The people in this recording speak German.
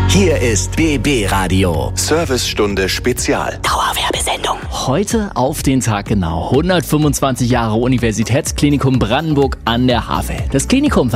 Hier ist BB Radio. Servicestunde Spezial. Dauerwerbesendung. Heute auf den Tag genau 125 Jahre Universitätsklinikum Brandenburg an der Havel. Das Klinikum